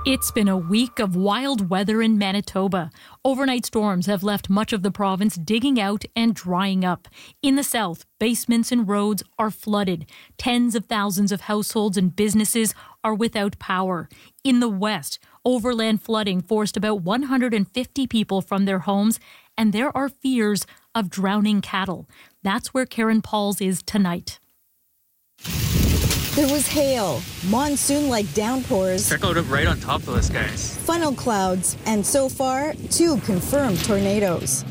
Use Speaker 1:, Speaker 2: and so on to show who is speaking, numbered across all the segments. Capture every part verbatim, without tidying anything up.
Speaker 1: It's been a week of wild weather in Manitoba. Overnight storms have left much of the province digging out and drying up. In the south, basements and roads are flooded. Tens of thousands of households and businesses are without power. In the west, overland flooding forced about one hundred fifty people from their homes, and there are fears of drowning cattle. That's where Karen Pauls is tonight.
Speaker 2: There was hail, monsoon-like downpours.
Speaker 3: Check out right on top of us, guys.
Speaker 2: Funnel clouds, and so far, two confirmed tornadoes.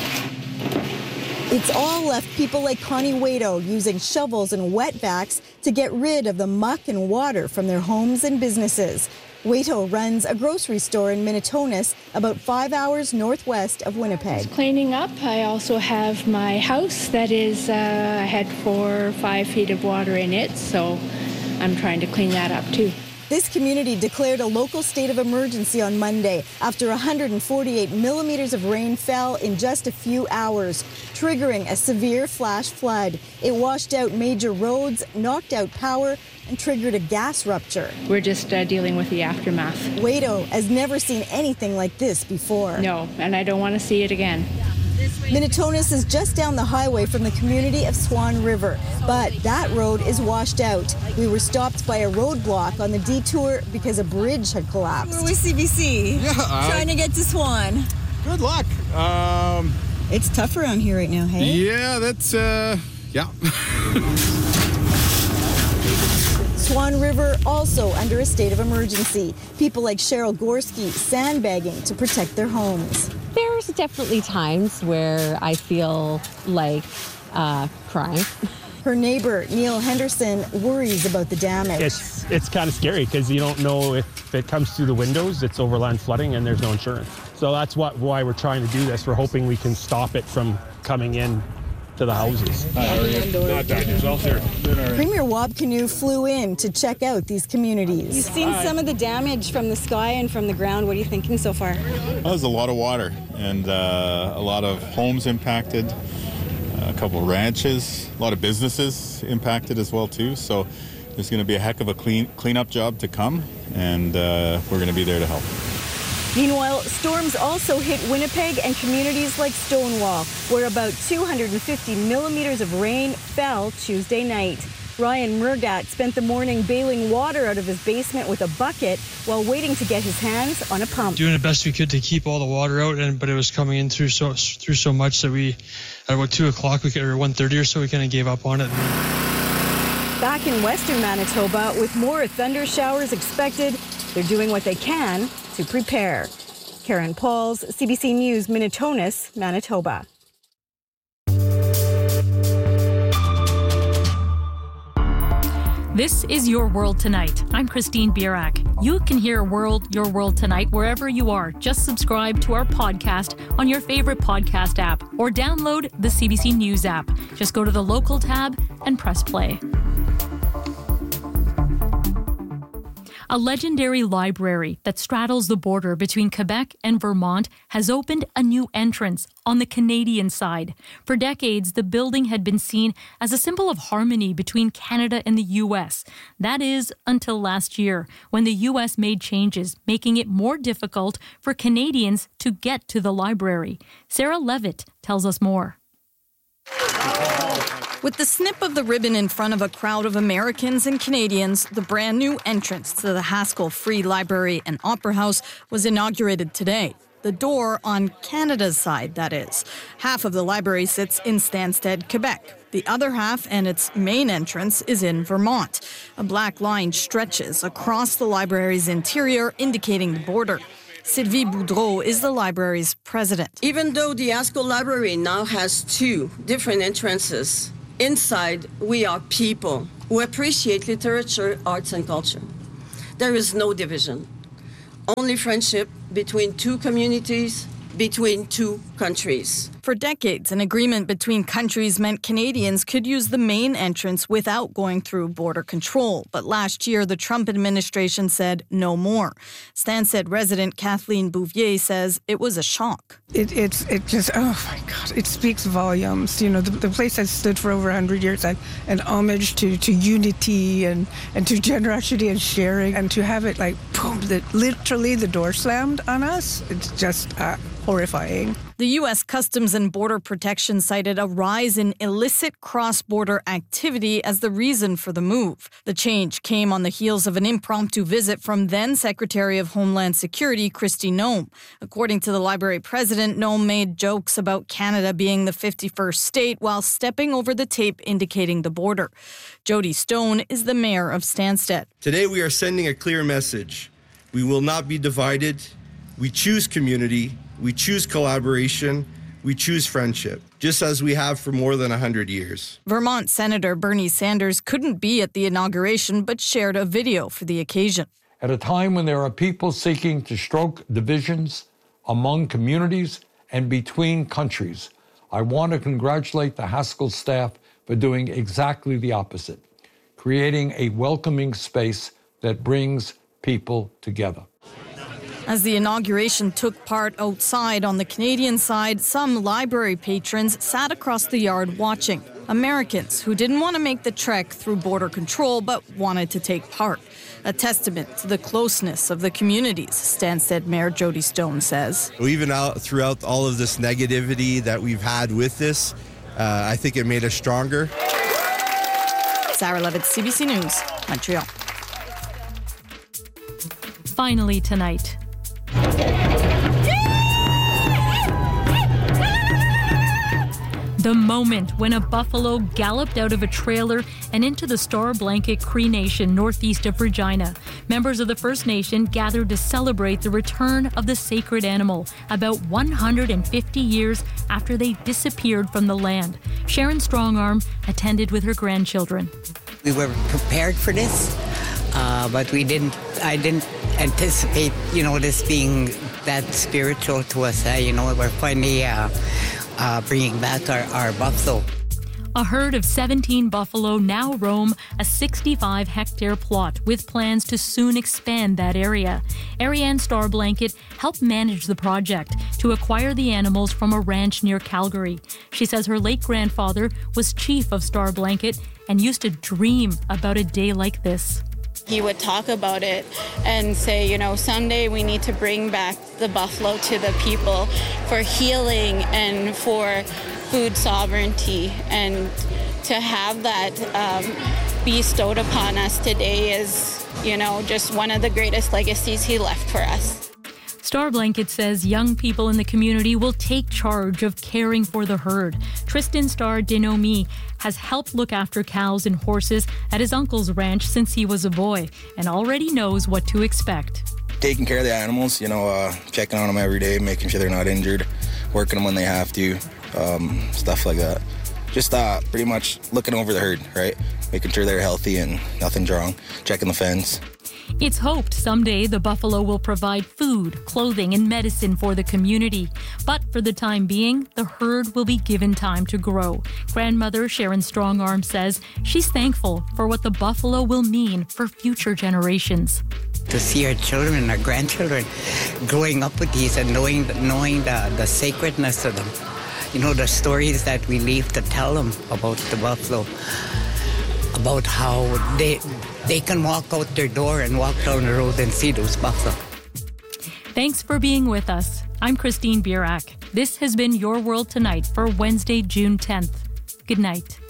Speaker 2: It's all left people like Connie Waito using shovels and wetbacks to get rid of the muck and water from their homes and businesses. Waito runs a grocery store in Minitonas, about five hours northwest of Winnipeg.
Speaker 4: It's cleaning up. I also have my house that is, uh, I had four or five feet of water in it, so I'm trying to clean that up too.
Speaker 2: This community declared a local state of emergency on Monday after one hundred forty-eight millimeters of rain fell in just a few hours, triggering a severe flash flood. It washed out major roads, knocked out power, and triggered a gas rupture.
Speaker 4: We're just uh, dealing with the aftermath.
Speaker 2: Waito has never seen anything like this before.
Speaker 4: No, and I don't want to see it again.
Speaker 2: Minitonas is just down the highway from the community of Swan River, but that road is washed out. We were stopped by a roadblock on the detour because a bridge had collapsed.
Speaker 5: We're with C B C,
Speaker 6: yeah, uh,
Speaker 5: trying to get to Swan.
Speaker 6: Good luck. Um,
Speaker 5: it's tough around here right now, hey?
Speaker 6: Yeah, that's, uh, yeah.
Speaker 2: Swan River also under a state of emergency. People like Cheryl Gorski sandbagging to protect their homes.
Speaker 7: There's definitely times where I feel like uh, crying.
Speaker 2: Her neighbor, Neil Henderson, worries about the damage.
Speaker 8: It's, it's kind of scary because you don't know if it comes through the windows, it's overland flooding, and there's no insurance. So that's what, why we're trying to do this. We're hoping we can stop it from coming in to the houses.
Speaker 9: Not bad yourself there.
Speaker 2: Premier Wabkinew flew in to check out these communities.
Speaker 5: You've seen some of the damage from the sky and from the ground. What are you thinking so far?
Speaker 10: Well, there's a lot of water and uh, a lot of homes impacted, a couple of ranches, a lot of businesses impacted as well too. So there's going to be a heck of a clean cleanup job to come, and uh, we're going to be there to help.
Speaker 2: Meanwhile, storms also hit Winnipeg and communities like Stonewall, where about two hundred fifty millimeters of rain fell Tuesday night. Ryan Murgat spent the morning bailing water out of his basement with a bucket while waiting to get his hands on a pump.
Speaker 11: Doing the best we could to keep all the water out, and but it was coming in through so through so much that we, at about two o'clock, we could, or one thirty or so, we kind of gave up on it.
Speaker 2: Back in western Manitoba, with more thunder showers expected, they're doing what they can to prepare. Karen Pauls, C B C News, Minitonas, Manitoba.
Speaker 1: This is Your World Tonight. I'm Christine Bierak. You can hear World, Your World Tonight wherever you are. Just subscribe to our podcast on your favorite podcast app or download the C B C News app. Just go to the local tab and press play. A legendary library that straddles the border between Quebec and Vermont has opened a new entrance on the Canadian side. For decades, the building had been seen as a symbol of harmony between Canada and the U S. That is, until last year, when the U S made changes, making it more difficult for Canadians to get to the library. Sarah Levitt tells us more.
Speaker 12: With the snip of the ribbon in front of a crowd of Americans and Canadians, the brand new entrance to the Haskell Free Library and Opera House was inaugurated today. The door on Canada's side, that is. Half of the library sits in Stansted, Quebec. The other half and its main entrance is in Vermont. A black line stretches across the library's interior, indicating the border. Sylvie Boudreau is the library's president.
Speaker 13: Even though the Haskell Library now has two different entrances, inside we are people who appreciate literature, arts, and culture. There is no division, only friendship between two communities, between two countries.
Speaker 12: For decades, an agreement between countries meant Canadians could use the main entrance without going through border control. But last year, the Trump administration said no more. Stansted resident Kathleen Bouvier says it was a shock.
Speaker 14: It, it's it just, oh my God, it speaks volumes. You know, the, the place has stood for over one hundred years, and an homage to, to unity and, and to generosity and sharing, and to have it like boom, the, literally the door slammed on us. It's just uh, horrifying.
Speaker 12: The U S Customs and Border Protection cited a rise in illicit cross-border activity as the reason for the move. The change came on the heels of an impromptu visit from then Secretary of Homeland Security, Kristi Noem. According to the library president, Noem made jokes about Canada being the fifty-first state while stepping over the tape indicating the border. Jody Stone is the mayor of Stansted.
Speaker 15: Today we are sending a clear message. We will not be divided. We choose community. We choose collaboration. We choose friendship, just as we have for more than one hundred years.
Speaker 12: Vermont Senator Bernie Sanders couldn't be at the inauguration but shared a video for the occasion.
Speaker 16: At a time when there are people seeking to stroke divisions among communities and between countries, I want to congratulate the Haskell staff for doing exactly the opposite, creating a welcoming space that brings people together.
Speaker 12: As the inauguration took part outside on the Canadian side, some library patrons sat across the yard watching. Americans who didn't want to make the trek through border control but wanted to take part. A testament to the closeness of the communities, Stansted Mayor Jody Stone says.
Speaker 15: Even out throughout all of this negativity that we've had with this, uh, I think it made us stronger.
Speaker 12: Sarah Levitt, C B C News, Montreal.
Speaker 1: Finally tonight. The moment when a buffalo galloped out of a trailer and into the Star Blanket Cree Nation northeast of Regina. Members of the First Nation gathered to celebrate the return of the sacred animal about one hundred fifty years after they disappeared from the land. Sharon Strongarm attended with her grandchildren.
Speaker 17: We were prepared for this, uh, but we didn't, I didn't anticipate, you know, this being that spiritual to us. Uh, you know, we're finally uh, uh, bringing back our, our buffalo.
Speaker 1: A herd of seventeen buffalo now roam a sixty-five hectare plot with plans to soon expand that area. Ariane Star Blanket helped manage the project to acquire the animals from a ranch near Calgary. She says her late grandfather was chief of Star Blanket and used to dream about a day like this.
Speaker 18: He would talk about it and say, you know, someday we need to bring back the buffalo to the people for healing and for food sovereignty. And to have that um, bestowed upon us today is, you know, just one of the greatest legacies he left for us.
Speaker 1: Star Blanket says young people in the community will take charge of caring for the herd. Tristan Star Denomi has helped look after cows and horses at his uncle's ranch since he was a boy and already knows what to expect.
Speaker 19: Taking care of the animals, you know, uh, checking on them every day, making sure they're not injured, working them when they have to, um, stuff like that. Just uh, pretty much looking over the herd, right? Making sure they're healthy and nothing's wrong, checking the fence.
Speaker 1: It's hoped someday the buffalo will provide food, clothing, and medicine for the community. But for the time being, the herd will be given time to grow. Grandmother Sharon Strongarm says she's thankful for what the buffalo will mean for future generations.
Speaker 17: To see our children and our grandchildren growing up with these and knowing, knowing the, the sacredness of them. You know, the stories that we leave to tell them about the buffalo, about how they they can walk out their door and walk down the road and see those buffalo.
Speaker 1: Thanks for being with us. I'm Christine Burak. This has been Your World Tonight for Wednesday, June tenth. Good night.